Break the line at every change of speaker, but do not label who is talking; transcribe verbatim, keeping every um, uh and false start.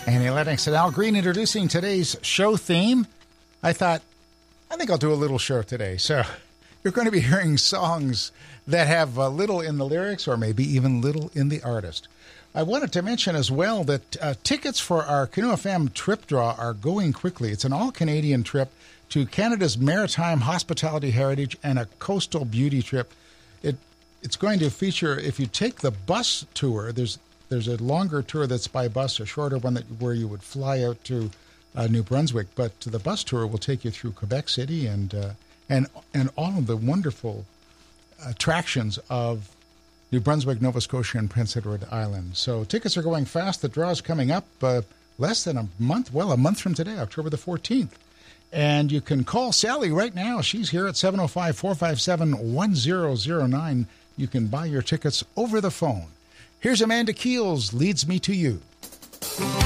Annie Lennox and Al Green introducing today's show theme. I thought, I think I'll do a little show today. So you're going to be hearing songs that have uh, little in the lyrics or maybe even little in the artist. I wanted to mention as well that uh, tickets for our Canoe F M trip draw are going quickly. It's an all-Canadian trip to Canada's maritime hospitality heritage and a coastal beauty trip. It It's going to feature, if you take the bus tour, there's There's a longer tour that's by bus, a shorter one that where you would fly out to uh, New Brunswick. But the bus tour will take you through Quebec City and uh, and and all of the wonderful attractions of New Brunswick, Nova Scotia, and Prince Edward Island. So tickets are going fast. The draw is coming up uh, less than a month, well, a month from today, October the fourteenth. And you can call Sally right now. She's here at seven oh five, four five seven, one oh oh nine. You can buy your tickets over the phone. Here's Amanda Keels, Leads Me to You.